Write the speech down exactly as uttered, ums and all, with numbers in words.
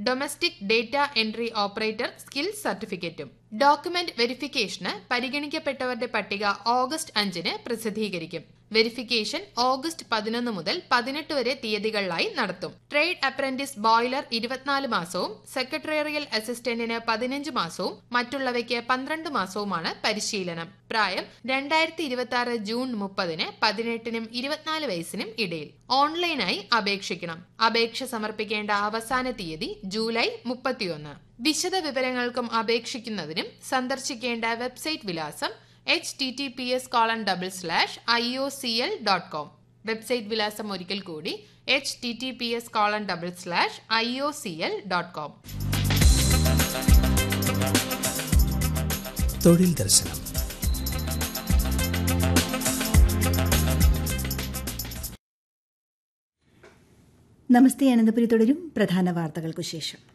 Domestic data entry operator skill സർട്ടിഫിക്കറ്റും. Document വെരിഫിക്കേഷന് പരിഗണിക്കപ്പെട്ടവരുടെ പട്ടിക August അഞ്ചിന് പ്രസിദ്ധീകരിക്കും. വെരിഫിക്കേഷൻ ഓഗസ്റ്റ് പതിനൊന്ന് മുതൽ പതിനെട്ട് വരെ തീയതികളിലായി നടത്തും. ട്രേഡ് അപ്രന്റീസ് ബോയിലർ ഇരുപത്തിനാല് മാസവും സെക്രട്ടേറിയൽ അസിസ്റ്റന്റിന് പതിനഞ്ച് മാസവും മറ്റുള്ളവയ്ക്ക് പന്ത്രണ്ട് മാസവുമാണ് പരിശീലനം. പ്രായം രണ്ടായിരത്തി ഇരുപത്തി ആറ് ജൂൺ മുപ്പതിന് പതിനെട്ടിനും ഇരുപത്തിനാല് വയസ്സിനും ഇടയിൽ. ഓൺലൈനായി അപേക്ഷിക്കണം. അപേക്ഷ സമർപ്പിക്കേണ്ട അവസാന തീയതി ജൂലൈ മുപ്പത്തിയൊന്ന്. വിശദ വിവരങ്ങൾക്കും അപേക്ഷിക്കുന്നതിനും സന്ദർശിക്കേണ്ട വെബ്സൈറ്റ് വിലാസം H T T P S colon double slash I O C L dot com. Website വിലാസം ഒരിക്കൽ കൂടി H T T P S colon double slash I O C L dot com. തൊഴിൽ ദർശനം. നമസ്തേ അനന്തപുരി തുടരും പ്രധാന വാർത്തകൾക്കു ശേഷം.